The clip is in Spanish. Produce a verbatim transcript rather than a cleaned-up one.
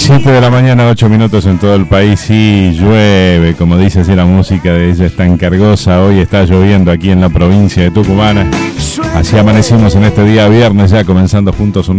siete de la mañana, ocho minutos en todo el país y llueve, como dice así la música de Ella es tan cargosa. Hoy está lloviendo aquí en la provincia de Tucumán. Así amanecimos en este día viernes, ya comenzando juntos un